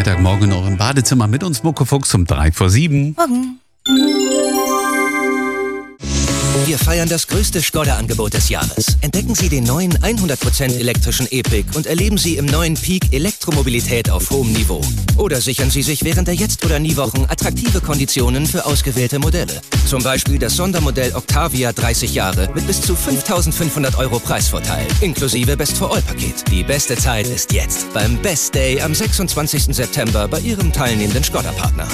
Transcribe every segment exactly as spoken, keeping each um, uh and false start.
Freitagmorgen noch im Badezimmer mit uns Muckefuchs um drei vor sieben. Morgen. Wir feiern das größte Skoda-Angebot des Jahres. Entdecken Sie den neuen hundert Prozent elektrischen E-Pick und erleben Sie im neuen Peak Elektromobilität auf hohem Niveau. Oder sichern Sie sich während der Jetzt- oder Nie-Wochen attraktive Konditionen für ausgewählte Modelle. Zum Beispiel das Sondermodell Octavia dreißig Jahre mit bis zu fünftausendfünfhundert Euro Preisvorteil, inklusive Best-for-All-Paket. Die beste Zeit ist jetzt beim Best Day am sechsundzwanzigsten September bei Ihrem teilnehmenden Skoda-Partner.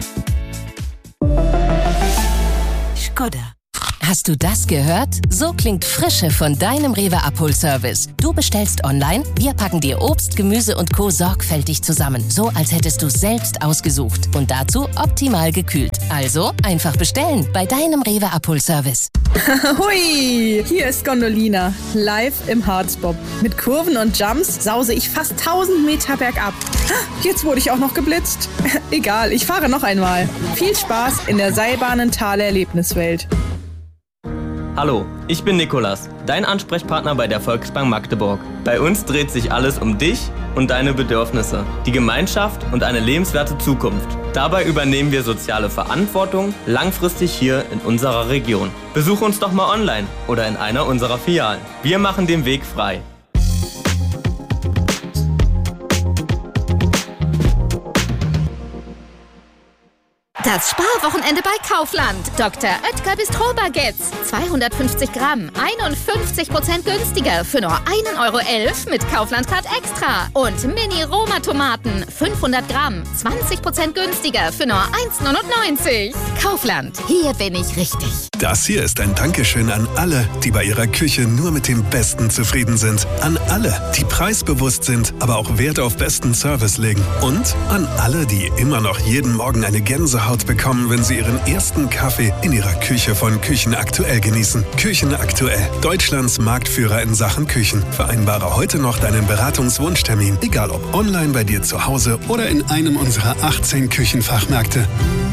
Skoda. Hast du das gehört? So klingt Frische von deinem Rewe-Abholservice. Du bestellst online, wir packen dir Obst, Gemüse und Co. sorgfältig zusammen. So, als hättest du selbst ausgesucht. Und dazu optimal gekühlt. Also, einfach bestellen bei deinem Rewe-Abholservice. Hui, hier ist Gondolina, live im Harzbob. Mit Kurven und Jumps sause ich fast tausend Meter bergab. Jetzt wurde ich auch noch geblitzt. Egal, ich fahre noch einmal. Viel Spaß in der Seilbahnenthaler Erlebniswelt. Hallo, ich bin Nikolas, dein Ansprechpartner bei der Volksbank Magdeburg. Bei uns dreht sich alles um dich und deine Bedürfnisse, die Gemeinschaft und eine lebenswerte Zukunft. Dabei übernehmen wir soziale Verantwortung langfristig hier in unserer Region. Besuche uns doch mal online oder in einer unserer Filialen. Wir machen den Weg frei. Das Sparwochenende bei Kaufland. Doktor Oetker Bistro Baguettes. zweihundertfünfzig Gramm. einundfünfzig Prozent günstiger für nur ein Euro elf mit Kaufland Card Extra. Und Mini-Roma-Tomaten. fünfhundert Gramm. zwanzig Prozent günstiger für nur eins neunundneunzig. Kaufland. Hier bin ich richtig. Das hier ist ein Dankeschön an alle, die bei ihrer Küche nur mit dem Besten zufrieden sind. An alle, die preisbewusst sind, aber auch Wert auf besten Service legen. Und an alle, die immer noch jeden Morgen eine Gänsehaut bekommen, wenn sie ihren ersten Kaffee in ihrer Küche von Küchen Aktuell genießen. Küchen Aktuell, Deutschlands Marktführer in Sachen Küchen. Vereinbare heute noch deinen Beratungswunschtermin, egal ob online bei dir zu Hause oder in einem unserer achtzehn Küchenfachmärkte.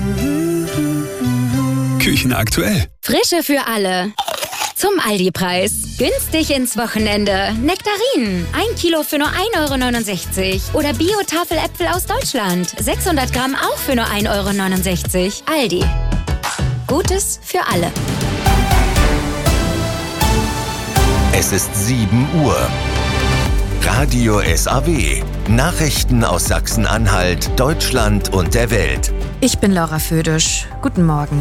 Küchen Aktuell. Frische für alle. Zum Aldi-Preis. Günstig ins Wochenende. Nektarinen. Ein Kilo für nur ein Euro neunundsechzig. Oder Bio-Tafeläpfel aus Deutschland. sechshundert Gramm auch für nur ein Euro neunundsechzig. Aldi. Gutes für alle. Es ist sieben Uhr. Radio S A W. Nachrichten aus Sachsen-Anhalt, Deutschland und der Welt. Ich bin Laura Födisch. Guten Morgen.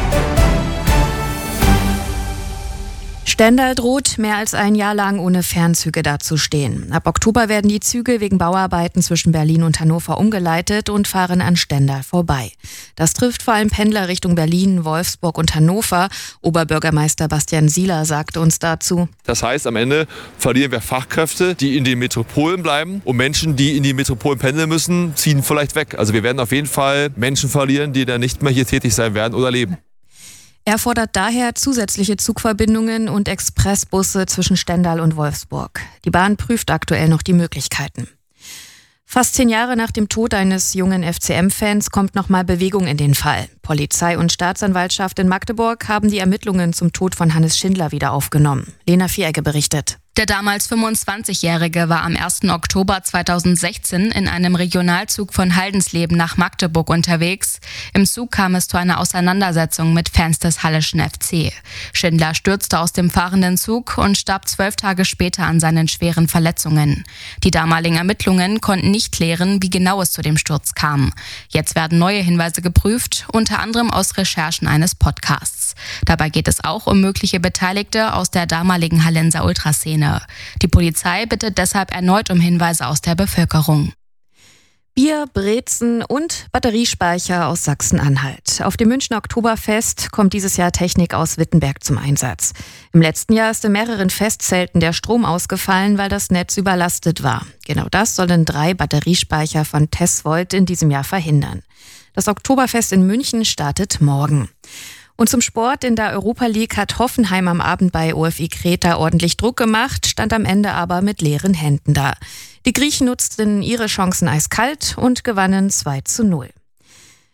Stendal droht, mehr als ein Jahr lang ohne Fernzüge dazustehen. Ab Oktober werden die Züge wegen Bauarbeiten zwischen Berlin und Hannover umgeleitet und fahren an Stendal vorbei. Das trifft vor allem Pendler Richtung Berlin, Wolfsburg und Hannover. Oberbürgermeister Bastian Sieler sagte uns dazu: Das heißt, am Ende verlieren wir Fachkräfte, die in den Metropolen bleiben, und Menschen, die in die Metropolen pendeln müssen, ziehen vielleicht weg. Also wir werden auf jeden Fall Menschen verlieren, die dann nicht mehr hier tätig sein werden oder leben. Er fordert daher zusätzliche Zugverbindungen und Expressbusse zwischen Stendal und Wolfsburg. Die Bahn prüft aktuell noch die Möglichkeiten. Fast zehn Jahre nach dem Tod eines jungen F C M-Fans kommt nochmal Bewegung in den Fall. Polizei und Staatsanwaltschaft in Magdeburg haben die Ermittlungen zum Tod von Hannes Schindler wieder aufgenommen. Lena Vieregge berichtet. Der damals fünfundzwanzigjährige war am ersten Oktober zweitausendsechzehn in einem Regionalzug von Haldensleben nach Magdeburg unterwegs. Im Zug kam es zu einer Auseinandersetzung mit Fans des Halleschen F C. Schindler stürzte aus dem fahrenden Zug und starb zwölf Tage später an seinen schweren Verletzungen. Die damaligen Ermittlungen konnten nicht klären, wie genau es zu dem Sturz kam. Jetzt werden neue Hinweise geprüft, unter anderem aus Recherchen eines Podcasts. Dabei geht es auch um mögliche Beteiligte aus der damaligen Hallenser Ultraszene. Die Polizei bittet deshalb erneut um Hinweise aus der Bevölkerung. Bier, Brezen und Batteriespeicher aus Sachsen-Anhalt. Auf dem Münchner Oktoberfest kommt dieses Jahr Technik aus Wittenberg zum Einsatz. Im letzten Jahr ist in mehreren Festzelten der Strom ausgefallen, weil das Netz überlastet war. Genau das sollen drei Batteriespeicher von Tesvolt in diesem Jahr verhindern. Das Oktoberfest in München startet morgen. Und zum Sport: In der Europa League hat Hoffenheim am Abend bei OFI Kreta ordentlich Druck gemacht, stand am Ende aber mit leeren Händen da. Die Griechen nutzten ihre Chancen eiskalt und gewannen zwei zu null.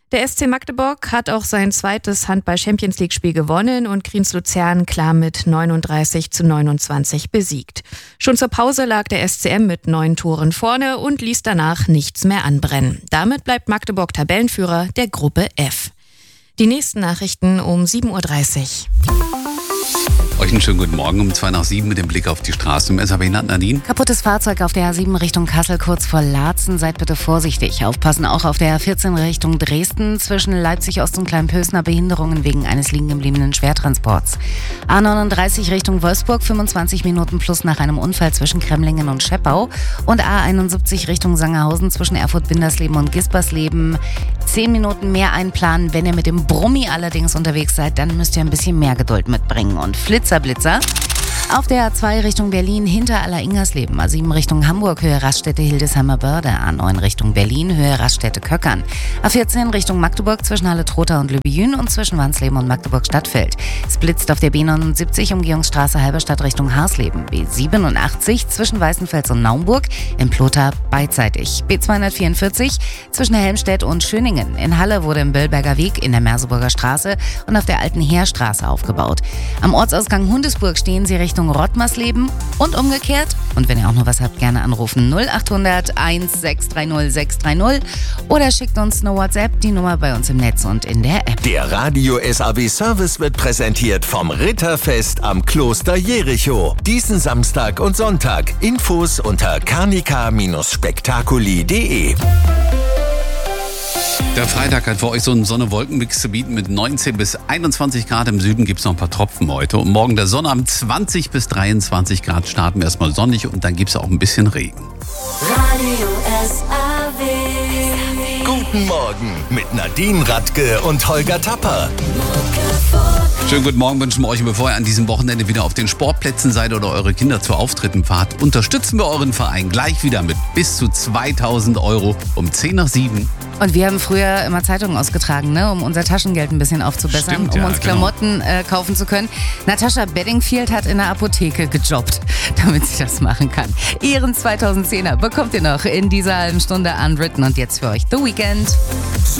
Der S C Magdeburg hat auch sein zweites Handball-Champions-League-Spiel gewonnen und Kriens Luzern klar mit neununddreißig zu neunundzwanzig besiegt. Schon zur Pause lag der S C M mit neun Toren vorne und ließ danach nichts mehr anbrennen. Damit bleibt Magdeburg Tabellenführer der Gruppe F. Die nächsten Nachrichten um sieben Uhr dreißig. Euch einen schönen guten Morgen um zwei nach sieben mit dem Blick auf die Straße im S A B-Land. Nadine? Kaputtes Fahrzeug auf der A sieben Richtung Kassel kurz vor Laatzen. Seid bitte vorsichtig. Aufpassen auch auf der A vierzehn Richtung Dresden. Zwischen Leipzig-Ost und Kleinpösner Behinderungen wegen eines liegen gebliebenen Schwertransports. A neununddreißig Richtung Wolfsburg. fünfundzwanzig Minuten plus nach einem Unfall zwischen Kremlingen und Scheppau. Und A einundsiebzig Richtung Sangerhausen zwischen Erfurt-Bindersleben und Gispersleben. Zehn Minuten mehr einplanen. Wenn ihr mit dem Brummi allerdings unterwegs seid, dann müsst ihr ein bisschen mehr Geduld mitbringen. Und Flitzer Blitzer. Auf der A zwei Richtung Berlin hinter Aller-Ingersleben, A sieben Richtung Hamburg, Höhe Raststätte Hildesheimer Börde, A neun Richtung Berlin, Höhe Raststätte Köckern, A vierzehn Richtung Magdeburg zwischen Halle-Trotha und Lübejün und zwischen Wansleben und Magdeburg-Stadtfeld. Es blitzt auf der B neunundsiebzig Umgehungsstraße Halberstadt Richtung Harsleben, B siebenundachtzig zwischen Weißenfels und Naumburg, in Plotha beidseitig, B zweihundertvierundvierzig zwischen Helmstedt und Schöningen. In Halle wurde im Böllberger Weg in der Merseburger Straße und auf der Alten Heerstraße aufgebaut. Am Ortsausgang Hundesburg stehen sie Richtung Rottmarsleben und umgekehrt. Und wenn ihr auch noch was habt, gerne anrufen null acht hundert eins sechs drei null sechs drei null oder schickt uns eine WhatsApp, die Nummer bei uns im Netz und in der App. Der Radio S A B Service wird präsentiert vom Ritterfest am Kloster Jericho. Diesen Samstag und Sonntag. Infos unter carnica Spektakuli punkt de. Der Freitag hat für euch so einen Sonne-Wolken-Mix zu bieten mit neunzehn bis einundzwanzig Grad. Im Süden gibt es noch ein paar Tropfen heute. Und morgen der Sonnabend zwanzig bis dreiundzwanzig Grad. Starten wir erstmal sonnig und dann gibt es auch ein bisschen Regen. Radio S A W. Guten Morgen mit Nadine Radke und Holger Tapper. Schönen guten Morgen wünschen wir euch, bevor ihr an diesem Wochenende wieder auf den Sportplätzen seid oder eure Kinder zu Auftritten fahrt, unterstützen wir euren Verein gleich wieder mit bis zu zweitausend Euro um zehn nach sieben. Und wir haben früher immer Zeitungen ausgetragen, ne, um unser Taschengeld ein bisschen aufzubessern, Stimmt, um ja, uns genau. Klamotten äh, kaufen zu können. Natascha Bedingfield hat in der Apotheke gejobbt, damit sie das machen kann. Ihren zweitausendzehner bekommt ihr noch in dieser halben Stunde Unwritten und jetzt für euch The Weeknd.